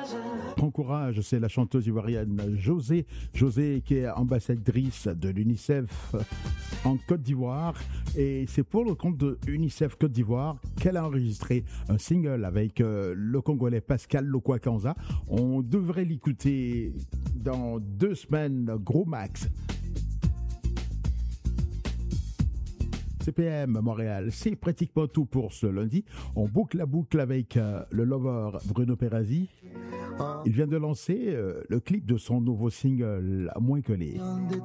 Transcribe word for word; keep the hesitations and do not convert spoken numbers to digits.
Prends courage, c'est la chanteuse ivoirienne José. José qui est ambassadrice de l'UNICEF en Côte d'Ivoire. Et c'est pour le compte de UNICEF Côte d'Ivoire qu'elle a enregistré un single avec euh, le Congolais Pascal Lokwakanza. On devrait l'écouter dans deux semaines, gros max. C P M Montréal, c'est pratiquement tout pour ce lundi. On boucle la boucle avec euh, le lover Bruno Perazzi. Il vient de lancer euh, le clip de son nouveau single, Moins que les.